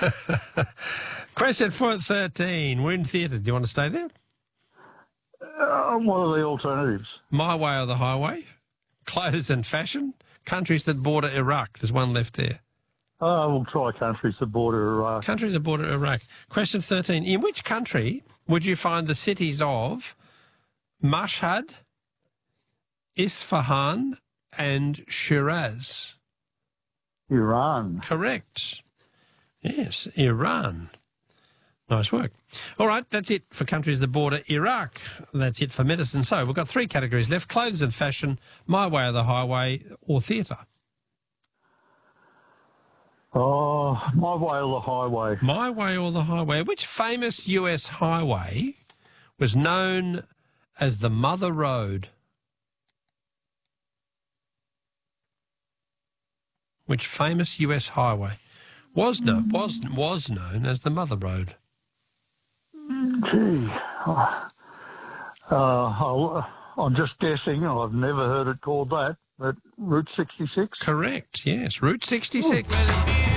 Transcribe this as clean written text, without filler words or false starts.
Question for 13. We're in theatre. Do you want to stay there? What are the alternatives? My Way or the Highway? Clothes and fashion? Countries that border Iraq. There's one left there. We'll try countries that border Iraq. Countries that border Iraq. Question 13. In which country would you find the cities of Mashhad, Isfahan and Shiraz? Iran. Correct. Yes, Iran. Nice work. All right, that's it for countries that border Iraq. That's it for medicine. So we've got 3 categories left: clothes and fashion, My Way or the Highway, or theatre. Oh, My Way or the Highway. My Way or the Highway. Which famous US highway was known as the Mother Road? Which famous US highway was known as the Mother Road? Gee, I'm just guessing. I've never heard it called that. But Route 66? Correct, yes. Route 66.